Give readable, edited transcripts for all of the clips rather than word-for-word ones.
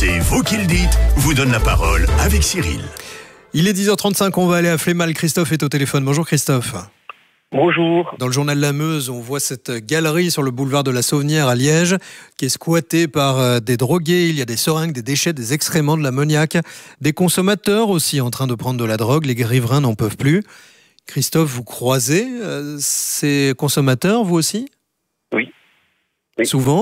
C'est vous qui le dites, vous donne la parole avec Cyril. Il est 10h35, on va aller à Flémal. Christophe est au téléphone. Bonjour Christophe. Bonjour. Dans le journal La Meuse, on voit cette galerie sur le boulevard de la Sauvenière à Liège qui est squattée par des drogués. Il y a des seringues, des déchets, des excréments, de l'ammoniac. Des consommateurs aussi en train de prendre de la drogue. Les riverains n'en peuvent plus. Christophe, vous croisez ces consommateurs, vous aussi ? Oui. Souvent ?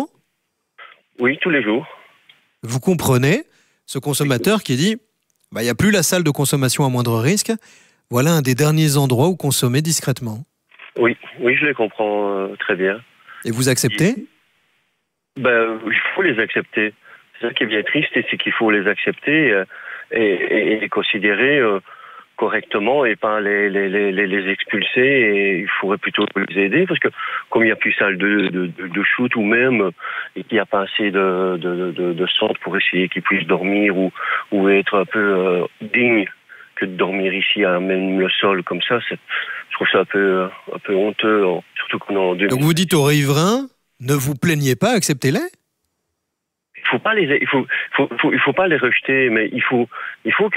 Oui, tous les jours. Vous comprenez ce consommateur qui dit il n'y a plus la salle de consommation à moindre risque. Voilà un des derniers endroits où consommer discrètement. Oui, je les comprends très bien. Et vous acceptez ? Il faut les accepter. C'est ça qui est bien triste, c'est qu'il faut les accepter et les considérer correctement et pas les expulser. Et il faudrait plutôt les aider parce que comme il n'y a plus salle de shoot ou même il n'y a pas assez de centre pour essayer qu'ils puissent dormir ou être un peu digne que de dormir ici à même le sol comme ça, je trouve ça un peu honteux, surtout qu'on est en 2000. Donc vous dites aux riverains, ne vous plaignez pas, acceptez-les ? Il faut pas les rejeter, mais il faut que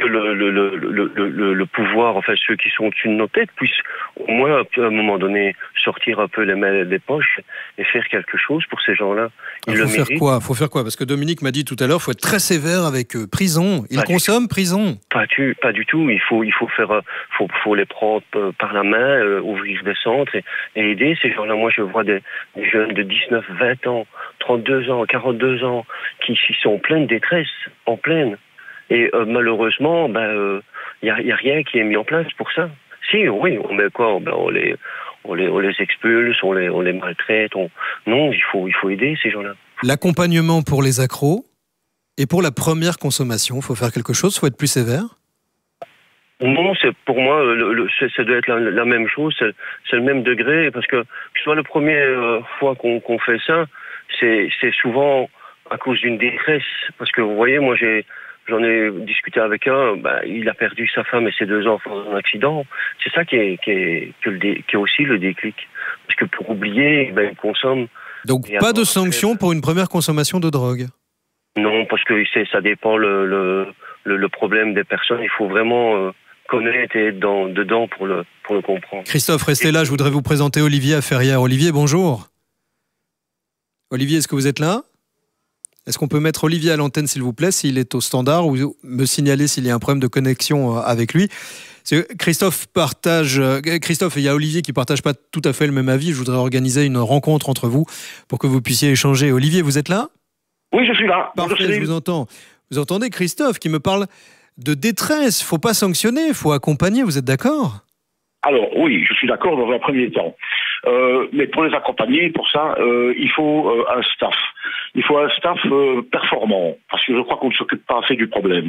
le pouvoir, enfin ceux qui sont au-dessus de nos têtes, puissent au moins à un moment donné sortir un peu les mains des poches et faire quelque chose pour ces gens-là. Il faut faire quoi ? Parce que Dominique m'a dit tout à l'heure, il faut être très sévère avec eux. Prison. Ils consomment, prison. Pas du tout. Il faut les prendre par la main, ouvrir des centres et aider ces gens-là. Moi, je vois des jeunes de 19, 20 ans, 32 ans, 42 ans qui sont en pleine détresse, en pleine. Et malheureusement, y a rien qui est mis en place pour ça. Si, oui, on met quoi ? On les expulse, on les maltraite. Non, il faut aider ces gens-là. L'accompagnement pour les accros et pour la première consommation, il faut faire quelque chose, il faut être plus sévère ? Non, c'est pour moi, ça doit être la même chose, c'est le même degré, parce que ce soit la première fois qu'on fait ça, c'est souvent à cause d'une détresse, parce que vous voyez, moi j'en ai discuté avec un, il a perdu sa femme et ses 2 enfants dans un accident. C'est ça qui est aussi le déclic, parce que pour oublier, il consomme. Donc pas de sanction pour une première consommation de drogue ? Non, parce que ça dépend le problème des personnes. Il faut vraiment connaître et être dedans pour le comprendre. Christophe, restez là, je voudrais vous présenter Olivier à Ferrières. Olivier, bonjour. Olivier, est-ce que vous êtes là ? Est-ce qu'on peut mettre Olivier à l'antenne, s'il vous plaît, s'il est au standard, ou me signaler s'il y a un problème de connexion avec lui ? Christophe, il y a Olivier qui ne partage pas tout à fait le même avis. Je voudrais organiser une rencontre entre vous pour que vous puissiez échanger. Olivier, vous êtes là ? Oui, je suis là. Parfait, je vous entends. Vous entendez Christophe qui me parle de détresse. Il ne faut pas sanctionner, il faut accompagner. Vous êtes d'accord ? Alors, oui, je suis d'accord dans un premier temps. Mais pour les accompagner, pour ça, il faut un staff. Il faut un staff performant, parce que je crois qu'on ne s'occupe pas assez du problème.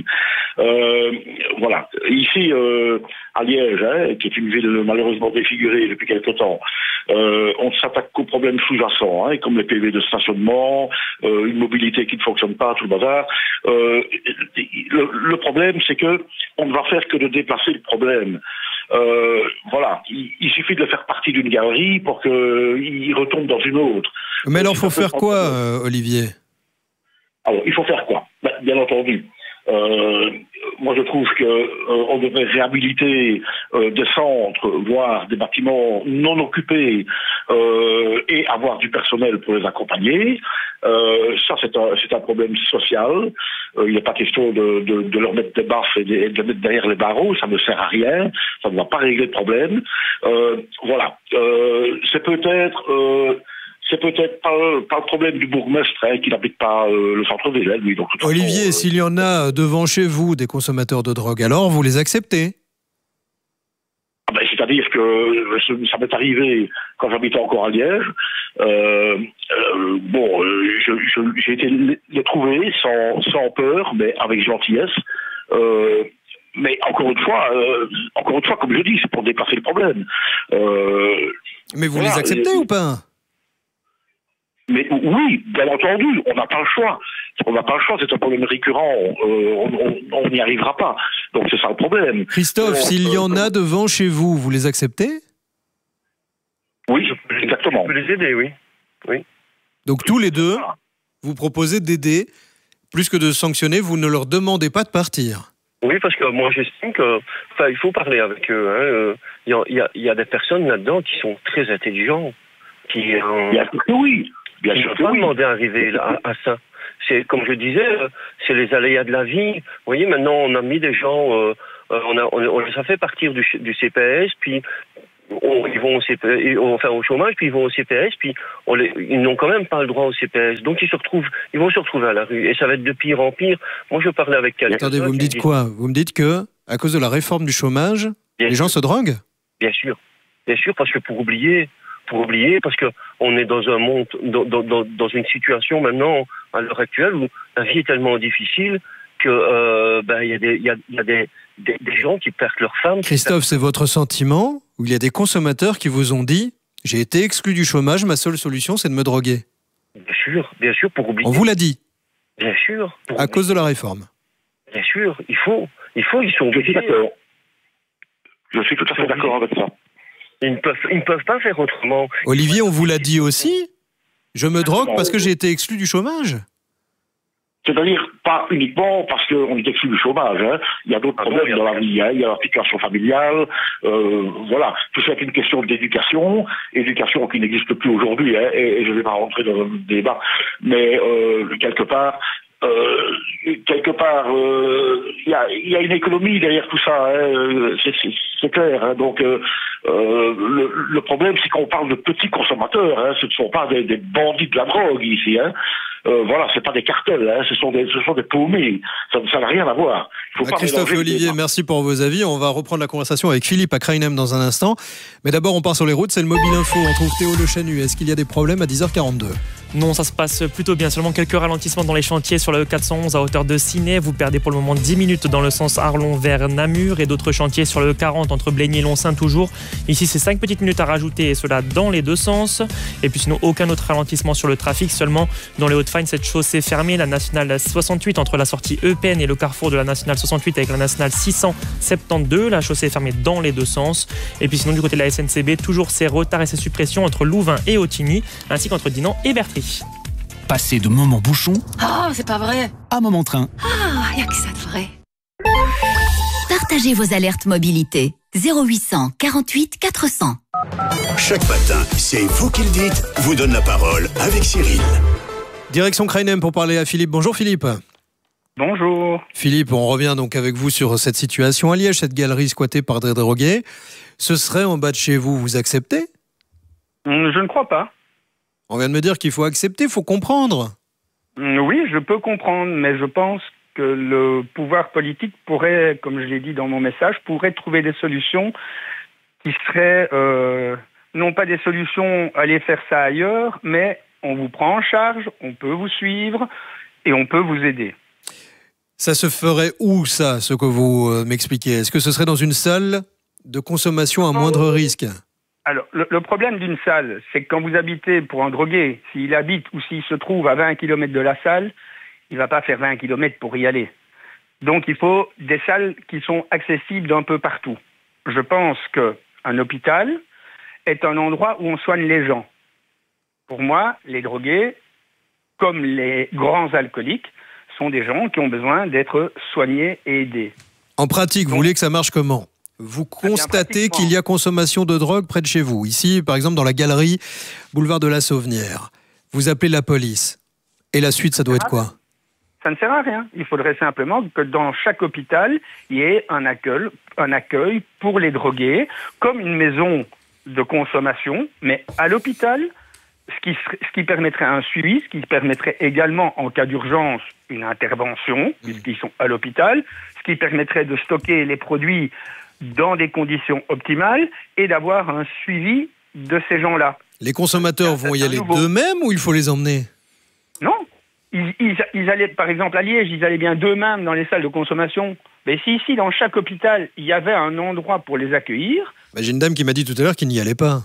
Voilà. Ici, à Liège, qui est une ville malheureusement défigurée depuis quelque temps, on s'attaque aux problèmes sous-jacents, comme les PV de stationnement, une mobilité qui ne fonctionne pas, tout le bazar. Le problème, c'est que on ne va faire que de déplacer le problème. Voilà, il suffit de le faire partie d'une galerie pour qu'il retombe dans une autre. Mais alors, il faut faire quoi, Olivier ? Alors, il faut faire quoi ? Bien entendu. Moi, je trouve qu'on devrait réhabiliter des centres, voire des bâtiments non occupés et avoir du personnel pour les accompagner. Ça, c'est un problème social. Il n'est pas question de leur mettre des baffes et de les mettre derrière les barreaux. Ça ne sert à rien. Ça ne va pas régler le problème. Voilà. C'est peut-être pas le problème du bourgmestre qui n'habite pas le centre-ville, lui. Donc, Olivier, s'il y en a devant chez vous des consommateurs de drogue, alors vous les acceptez ? C'est-à-dire que ça m'est arrivé quand j'habitais encore à Liège. J'ai été les trouver sans peur, mais avec gentillesse. Mais encore une fois, comme je dis, c'est pour dépasser le problème. Mais vous les acceptez ou pas ? Mais oui, bien entendu, on n'a pas le choix. On n'a pas le choix, c'est un problème récurrent. On n'y arrivera pas. Donc c'est ça le problème. Christophe, s'il y en a devant chez vous, vous les acceptez ? Oui, exactement. Je peux les aider, oui. Donc tous les deux, vous proposez d'aider Plus que de sanctionner, vous ne leur demandez pas de partir. Oui, parce que moi j'estime que, enfin, il faut parler avec eux. Il y a des personnes là-dedans qui sont très intelligents, qui Bien sûr que oui. Bien qui sûr n'ont que pas oui. demandé à arriver à ça. C'est comme je disais, c'est les aléas de la vie. Vous voyez, maintenant on a mis des gens, on les a fait partir du CPS, puis ils vont au CPS, enfin au chômage, puis ils vont au CPS, puis ils n'ont quand même pas le droit au CPS. Donc ils vont se retrouver à la rue, et ça va être de pire en pire. Moi je parlais avec quelqu'un. Attendez, vous me dites quoi? Vous me dites que, à cause de la réforme du chômage, les gens se droguent? Bien sûr, parce que pour oublier, parce que on est dans un monde, dans une situation maintenant à l'heure actuelle où la vie est tellement difficile que il y a des gens qui perdent leur femme. Christophe, c'est votre sentiment? Ou il y a des consommateurs qui vous ont dit « J'ai été exclu du chômage, ma seule solution c'est de me droguer ». Bien sûr, pour oublier. On vous l'a dit? Bien sûr. À cause de la réforme? Bien sûr, il faut, ils sont Je suis obligés. d'accord. Je suis tout à fait d'accord avec ça. Ils ne peuvent pas faire autrement. Olivier, on vous l'a dit aussi? Je me drogue parce que j'ai été exclu du chômage? C'est-à-dire, pas uniquement parce qu'on est exclu du chômage. Hein. Il y a d'autres problèmes dans la vie. Hein. Il y a la situation familiale. Voilà. Tout ça est une question d'éducation. Éducation qui n'existe plus aujourd'hui. Hein. Et je ne vais pas rentrer dans un débat. Mais quelque part, il y a une économie derrière tout ça. Hein. C'est clair. Hein. Donc, le problème, c'est qu'on parle de petits consommateurs. Hein. Ce ne sont pas des bandits de la drogue ici. Hein. Voilà, c'est pas des cartels, hein, ce sont des paumés. Ça n'a rien à voir. Christophe et Olivier, merci pour vos avis. On va reprendre la conversation avec Philippe à Krainem dans un instant. Mais d'abord, on part sur les routes. C'est le Mobile Info. On trouve Théo Le Chanu. Est-ce qu'il y a des problèmes à 10h42? Non, ça se passe plutôt bien. Seulement quelques ralentissements dans les chantiers sur le 411 à hauteur de Ciney. Vous perdez pour le moment 10 minutes dans le sens Arlon vers Namur et d'autres chantiers sur le 40 entre Blény et Lonsin toujours. Ici, c'est 5 petites minutes à rajouter et cela dans les deux sens. Et puis sinon, aucun autre ralentissement sur le trafic. Seulement dans les Hauts-de-Fagne, cette chaussée fermée. La nationale 68 entre la sortie Eupen et le carrefour de la nationale 68 avec la nationale 672. La chaussée est fermée dans les deux sens. Et puis sinon, du côté de la SNCB, toujours ces retards et ces suppressions entre Louvain et Autigny, ainsi qu'entre Dinan et Bertry. Passer de moment bouchon Oh, c'est pas vrai. à moment train. Ah, y a que ça de vrai. Partagez vos alertes mobilité. 0800 48 400. Chaque matin, c'est vous qui le dites, vous donne la parole avec Cyril. Direction Krainem pour parler à Philippe. Bonjour Philippe. Bonjour. Philippe, on revient donc avec vous sur cette situation à Liège, cette galerie squattée par des drogués. Ce serait en bas de chez vous, vous acceptez? Je ne crois pas. On vient de me dire qu'il faut accepter, il faut comprendre. Oui, je peux comprendre, mais je pense que le pouvoir politique pourrait, comme je l'ai dit dans mon message, pourrait trouver des solutions qui seraient non pas des solutions aller faire ça ailleurs, mais on vous prend en charge, on peut vous suivre et on peut vous aider. Ça se ferait où ça, ce que vous m'expliquez? Est-ce que ce serait dans une salle de consommation à moindre risque? Alors, le problème d'une salle, c'est que quand vous habitez pour un drogué, s'il habite ou s'il se trouve à 20 km de la salle, il ne va pas faire 20 km pour y aller. Donc, il faut des salles qui sont accessibles d'un peu partout. Je pense qu'un hôpital est un endroit où on soigne les gens. Pour moi, les drogués, comme les grands alcooliques, sont des gens qui ont besoin d'être soignés et aidés. En pratique, vous voulez que ça marche comment? Vous constatez qu'il y a consommation de drogue près de chez vous. Ici, par exemple, dans la galerie boulevard de la Sauvenière. Vous appelez la police. Et la suite, ça doit être quoi? Ça ne sert à rien. Il faudrait simplement que dans chaque hôpital, il y ait un accueil pour les drogués, comme une maison de consommation, mais à l'hôpital, ce qui permettrait un suivi, ce qui permettrait également, en cas d'urgence, une intervention, puisqu'ils sont à l'hôpital, ce qui permettrait de stocker les produits dans des conditions optimales et d'avoir un suivi de ces gens-là. Les consommateurs vont y aller d'eux-mêmes ou il faut les emmener? Non. Ils allaient, par exemple, à Liège, ils allaient bien d'eux-mêmes dans les salles de consommation. Mais si ici, dans chaque hôpital, il y avait un endroit pour les accueillir... J'ai une dame qui m'a dit tout à l'heure qu'il n'y allait pas.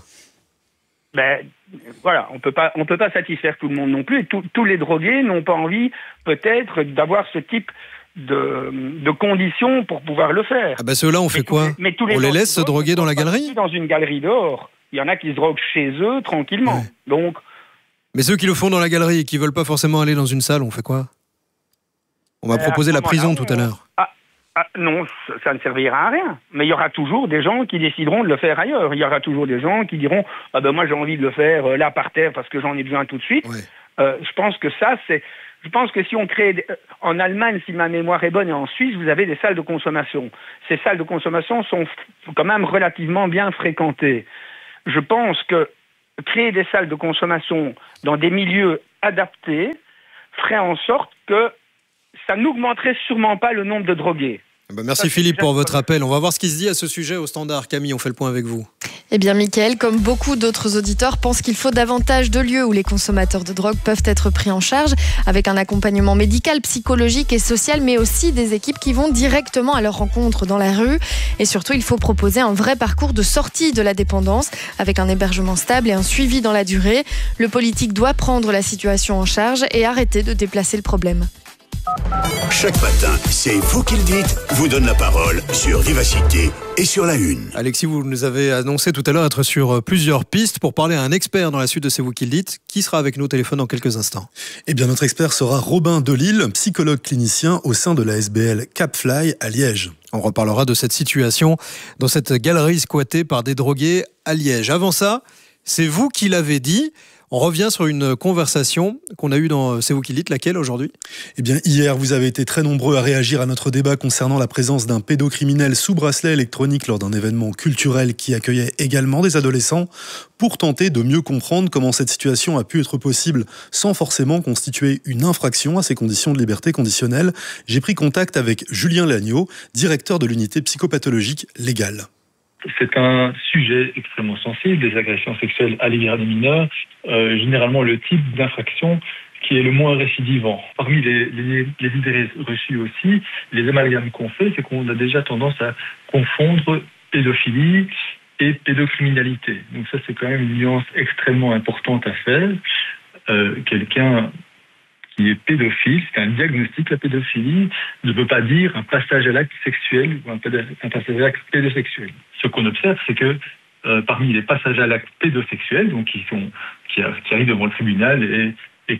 Voilà, on peut pas satisfaire tout le monde non plus. Et tous les drogués n'ont pas envie, peut-être, d'avoir ce type de conditions pour pouvoir le faire. Ceux-là, on fait quoi? On les laisse se droguer dans la galerie? Dans une galerie dehors. Il y en a qui se droguent chez eux, tranquillement. Ouais. Donc... Mais ceux qui le font dans la galerie et qui veulent pas forcément aller dans une salle, on fait quoi? On m'a proposé la prison tout à l'heure. Non, ça ne servira à rien. Mais il y aura toujours des gens qui décideront de le faire ailleurs. Il y aura toujours des gens qui diront « Ah ben moi j'ai envie de le faire là par terre parce que j'en ai besoin tout de suite. Ouais. » Je pense que ça, c'est... Je pense que si on crée... En Allemagne, si ma mémoire est bonne, et en Suisse, vous avez des salles de consommation. Ces salles de consommation sont quand même relativement bien fréquentées. Je pense que créer des salles de consommation dans des milieux adaptés ferait en sorte que ça n'augmenterait sûrement pas le nombre de drogués. Merci Philippe pour votre appel. On va voir ce qui se dit à ce sujet au standard. Camille, on fait le point avec vous. Eh bien, Mickaël, comme beaucoup d'autres auditeurs, pense qu'il faut davantage de lieux où les consommateurs de drogue peuvent être pris en charge, avec un accompagnement médical, psychologique et social, mais aussi des équipes qui vont directement à leur rencontre dans la rue. Et surtout, il faut proposer un vrai parcours de sortie de la dépendance, avec un hébergement stable et un suivi dans la durée. Le politique doit prendre la situation en charge et arrêter de déplacer le problème. Chaque matin, c'est vous qui le dites, vous donne la parole sur Vivacité et sur La Une. Alexis, vous nous avez annoncé tout à l'heure être sur plusieurs pistes pour parler à un expert dans la suite de C'est vous qui le dites. Qui sera avec nous au téléphone dans quelques instants? Eh bien, notre expert sera Robin Delille, psychologue clinicien au sein de la SBL Capfly à Liège. On reparlera de cette situation dans cette galerie squattée par des drogués à Liège. Avant ça, c'est vous qui l'avez dit. On revient sur une conversation qu'on a eue dans C'est vous qui le dites, laquelle aujourd'hui ? Eh bien, hier, vous avez été très nombreux à réagir à notre débat concernant la présence d'un pédocriminel sous bracelet électronique lors d'un événement culturel qui accueillait également des adolescents, pour tenter de mieux comprendre comment cette situation a pu être possible sans forcément constituer une infraction à ces conditions de liberté conditionnelle. J'ai pris contact avec Julien Lagneau, directeur de l'unité psychopathologique légale. C'est un sujet extrêmement sensible, des agressions sexuelles à l'égard des mineurs, généralement le type d'infraction qui est le moins récidivant. Parmi les idées reçues aussi, les amalgames qu'on fait, c'est qu'on a déjà tendance à confondre pédophilie et pédocriminalité. Donc ça, c'est quand même une nuance extrêmement importante à faire. Quelqu'un qui est pédophile, c'est un diagnostic, la pédophilie, ne veut pas dire un passage à l'acte sexuel ou un passage à l'acte pédosexuel. Ce qu'on observe, c'est que parmi les passages à l'acte pédosexuel, donc qui arrivent devant le tribunal et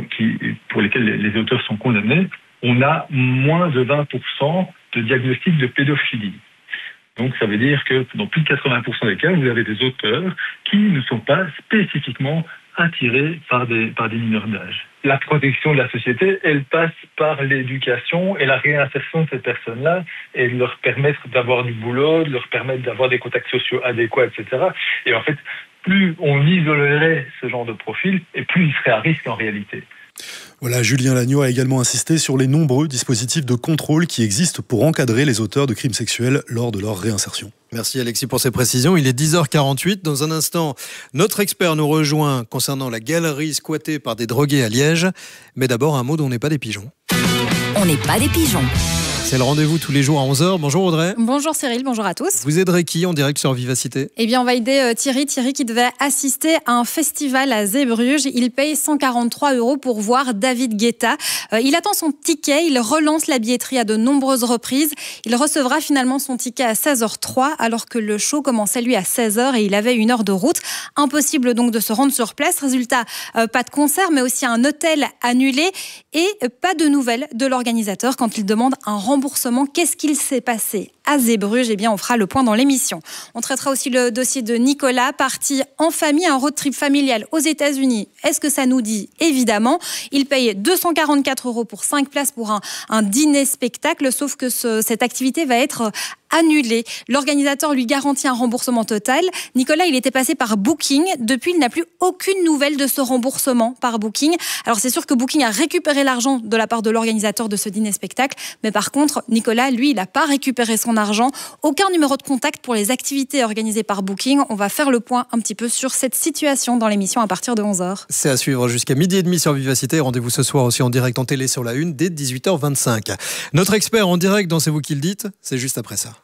pour lesquels les auteurs sont condamnés, on a moins de 20% de diagnostic de pédophilie. Donc ça veut dire que dans plus de 80% des cas, vous avez des auteurs qui ne sont pas spécifiquement attirés par des mineurs d'âge. La protection de la société, elle passe par l'éducation et la réinsertion de ces personnes-là et de leur permettre d'avoir du boulot, de leur permettre d'avoir des contacts sociaux adéquats, etc. Et en fait, plus on isolerait ce genre de profil, et plus il serait à risque en réalité. Voilà, Julien Lagneau a également insisté sur les nombreux dispositifs de contrôle qui existent pour encadrer les auteurs de crimes sexuels lors de leur réinsertion. Merci Alexis pour ces précisions. Il est 10h48. Dans un instant, notre expert nous rejoint concernant la galerie squattée par des drogués à Liège. Mais d'abord, un mot dont on n'est pas des pigeons. On n'est pas des pigeons. C'est le rendez-vous tous les jours à 11h. Bonjour Audrey. Bonjour Cyril, bonjour à tous. Vous aiderez qui en direct sur Vivacité ? Eh bien, on va aider Thierry qui devait assister à un festival à Zeebrugge. Il paye 143 € pour voir David Guetta. Il attend son ticket, il relance la billetterie à de nombreuses reprises. Il recevra finalement son ticket à 16h03 alors que le show commençait lui à 16h et il avait 1 heure de route. Impossible donc de se rendre sur place. Résultat, pas de concert mais aussi un hôtel annulé et pas de nouvelles de l'organisateur quand il demande un remboursement. Qu'est-ce qu'il s'est passé à Zeebrugge ? Eh bien, on fera le point dans l'émission. On traitera aussi le dossier de Nicolas, parti en famille, un road trip familial aux États-Unis. Est-ce que ça nous dit ? Évidemment. Il paye 244 € pour 5 places pour un dîner-spectacle, sauf que cette activité va être annulé. L'organisateur lui garantit un remboursement total. Nicolas, il était passé par Booking. Depuis, il n'a plus aucune nouvelle de ce remboursement par Booking. Alors, c'est sûr que Booking a récupéré l'argent de la part de l'organisateur de ce dîner-spectacle. Mais par contre, Nicolas, lui, il n'a pas récupéré son argent. Aucun numéro de contact pour les activités organisées par Booking. On va faire le point un petit peu sur cette situation dans l'émission à partir de 11h. C'est à suivre jusqu'à 12h30 sur Vivacité. Rendez-vous ce soir aussi en direct en télé sur La Une dès 18h25. Notre expert en direct dans C'est vous qui le dites, c'est juste après ça.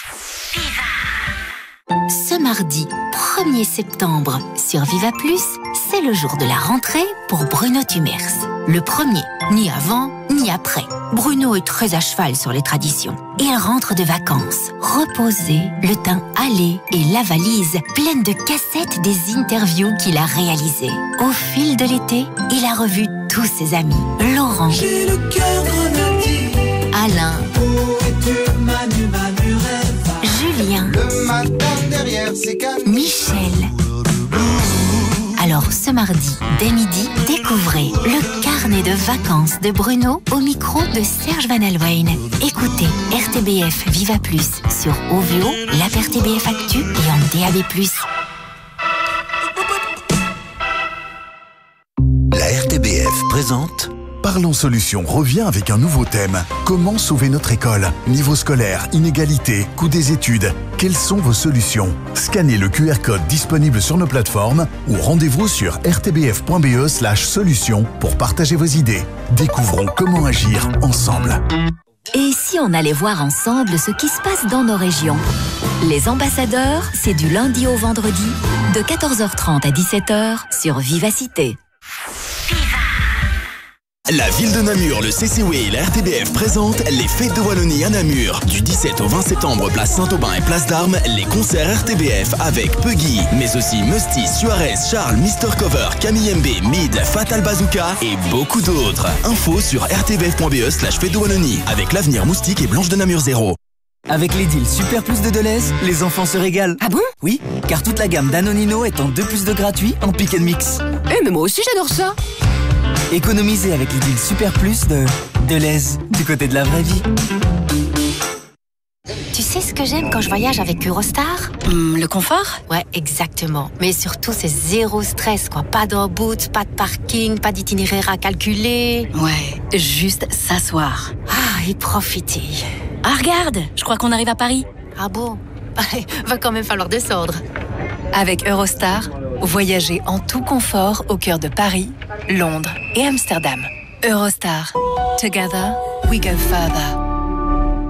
Ce mardi 1er septembre sur Viva Plus, c'est le jour de la rentrée pour Bruno Thumers. Le premier, ni avant, ni après. Bruno est très à cheval sur les traditions. Il rentre de vacances, reposé, le teint hâlé et la valise pleine de cassettes des interviews qu'il a réalisées. Au fil de l'été, il a revu tous ses amis. Laurent, j'ai le cœur grenadier. Alain, Julien, Michel. Alors ce mardi, dès midi, découvrez le carnet de vacances de Bruno au micro de Serge Van Alwijn. Écoutez RTBF Viva Plus sur OVO, l'app RTBF Actu et en DAB+. La RTBF présente Parlons Solutions revient avec un nouveau thème. Comment sauver notre école? Niveau scolaire, inégalité, coût des études. Quelles sont vos solutions? Scannez le QR code disponible sur nos plateformes ou rendez-vous sur rtbf.be/solutions pour partager vos idées. Découvrons comment agir ensemble. Et si on allait voir ensemble ce qui se passe dans nos régions? Les ambassadeurs, c'est du lundi au vendredi, de 14h30 à 17h sur Vivacité. La ville de Namur, le CCW et la RTBF présentent les Fêtes de Wallonie à Namur. Du 17 au 20 septembre, place Saint-Aubin et place d'Armes, les concerts RTBF avec Puggy, mais aussi Musty, Suarez, Charles, Mr. Cover, Camille MB, Mid, Fatal Bazooka et beaucoup d'autres. Info sur rtbf.be/Fêtes de Wallonie avec l'Avenir, Moustique et Blanche de Namur 0. Avec les deals Super Plus de Deleuze, les enfants se régalent. Ah bon? Oui, car toute la gamme Danonino est en 2+2 gratuit en pick and mix. Mais moi aussi j'adore ça. Économisez avec les deals Super Plus de Deleuze, du côté de la vraie vie. Tu sais ce que j'aime quand je voyage avec Eurostar? Le confort? Ouais, exactement. Mais surtout, c'est zéro stress, quoi. Pas d'embout, pas de parking, pas d'itinéraire à calculer. Ouais, juste s'asseoir. Ah, et profiter. Ah, regarde, je crois qu'on arrive à Paris. Ah bon? Va quand même falloir descendre. Avec Eurostar, voyagez en tout confort au cœur de Paris, Londres et Amsterdam. Eurostar. Together, we go further.